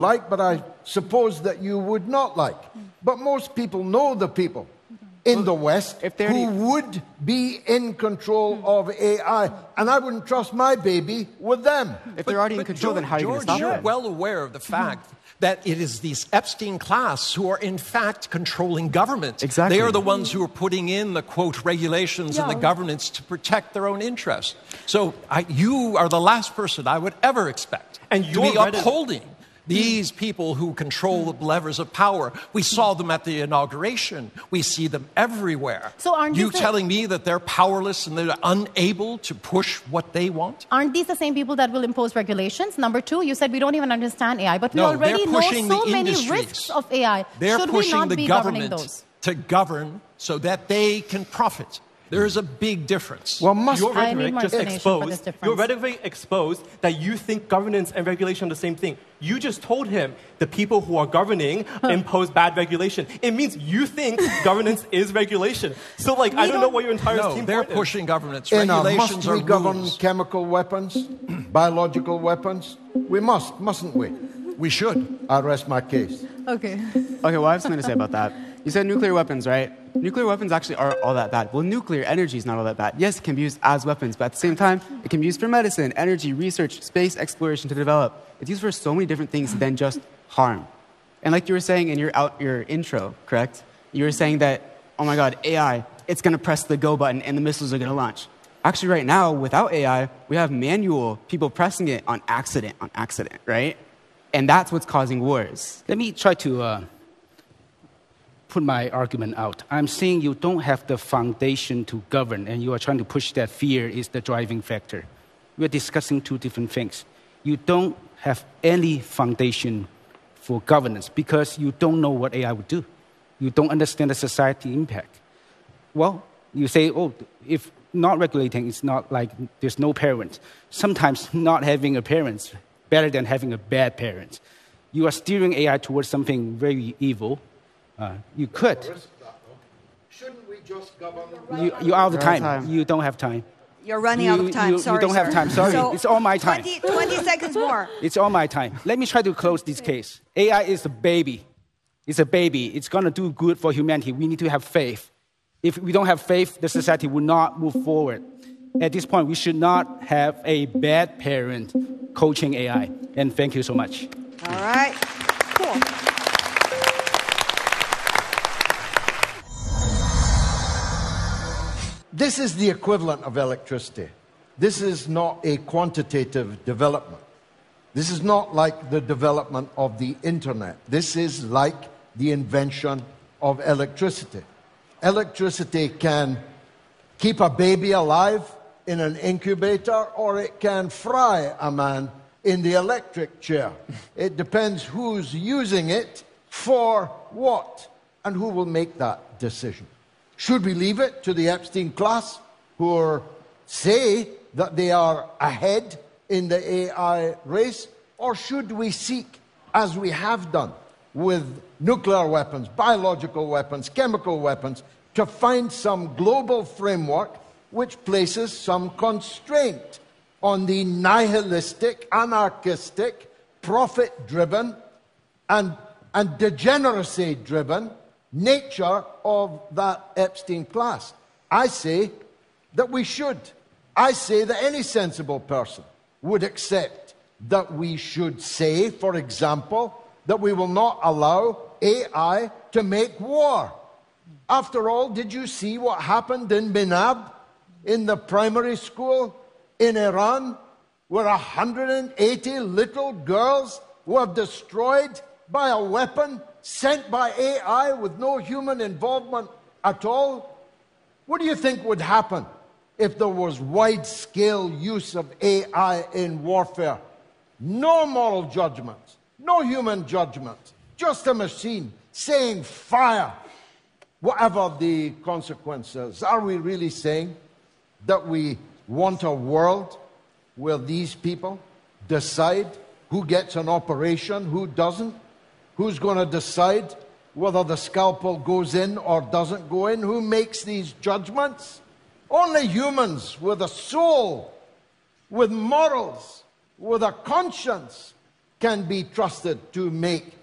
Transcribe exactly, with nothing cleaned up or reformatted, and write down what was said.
like, but I suppose that you would not like. But most people know the people in the West who would be in control of A I, and I wouldn't trust my baby with them. If they're already in control, then how are you going to stop George, you're them? well aware of the fact that it is these Epstein class who are in fact controlling government. Exactly. They are the ones who are putting in the, quote, regulations Yeah. and the governance to protect their own interests. So I, you are the last person I would ever expect And to you're be right in- upholding these people who control the levers of power. We saw them at the inauguration. We see them everywhere. So aren't you these the- telling me that they're powerless and they're unable to push what they want? Aren't these the same people that will impose regulations? Number two, you said we don't even understand A I, but we No, already they're know pushing so the many industries. risks of A I. They're Should we pushing not the be governing government those? to govern so that they can profit. There is a big difference. Well, must Your I need rhetoric more just explanation for this exposed, difference. your rhetoric exposed that you think governance and regulation are the same thing. You just told him the people who are governing impose bad regulation. It means you think governance is regulation. So, like, I don't, know don't- what your entire no, team they're point is. pushing governance. In a Regulations must are we govern rules. chemical weapons, biological weapons? We must, mustn't we? We should. I rest my case. Okay. Okay, well, I have something to say about that. You said nuclear weapons, right? Nuclear weapons actually aren't all that bad. Well, nuclear energy is not all that bad. Yes, it can be used as weapons, but at the same time, it can be used for medicine, energy, research, space exploration to develop. It's used for so many different things than just harm. And like you were saying in your, out, your intro, correct? You were saying that, oh my God, A I, it's going to press the go button and the missiles are going to launch. Actually, right now, without A I, we have manual people pressing it on accident, on accident, right? And that's what's causing wars. Let me try to uh, put my argument out. I'm saying you don't have the foundation to govern, and you are trying to push that fear is the driving factor. We're discussing two different things. You don't have any foundation for governance because you don't know what A I would do. You don't understand the society impact. Well, you say, oh, if not regulating, it's not like there's no parent. Sometimes not having a parent better than having a bad parent. You are steering A I towards something very evil. Uh, you could. Shouldn't we just govern? You, you are out of time. time. You don't have time. You're running You- out of time. you- you Sorry, don't have sir. time. Sorry. So It's all my time. twenty, twenty seconds more. It's all my time. Let me try to close this case. A I is a baby. It's a baby. It's going to do good for humanity. We need to have faith. If we don't have faith, the society will not move forward. At this point, we should not have a bad parent coaching A I. And thank you so much. All right. Cool. This is the equivalent of electricity. This is not a quantitative development. This is not like the development of the internet. This is like the invention of electricity. Electricity can keep a baby alive in an incubator, or it can fry a man in the electric chair. It depends who's using it for what and who will make that decision. Should we leave it to the Epstein class who are, say that they are ahead in the A I race? Or should we seek, as we have done with nuclear weapons, biological weapons, chemical weapons, to find some global framework which places some constraint on the nihilistic, anarchistic, profit-driven, and, and degeneracy-driven nature of that Epstein class? I say that we should. I say that any sensible person would accept that we should say, for example, that we will not allow A I to make war. After all, did you see what happened in Minab, in the primary school in Iran, where one hundred eighty little girls were destroyed by a weapon sent by A I with no human involvement at all? What do you think would happen if there was wide-scale use of A I in warfare? No moral judgments, no human judgments, just a machine saying fire, whatever the consequences. Are we really saying that we want a world where these people decide who gets an operation, who doesn't? Who's going to decide whether the scalpel goes in or doesn't go in? Who makes these judgments? Only humans with a soul, with morals, with a conscience, can be trusted to make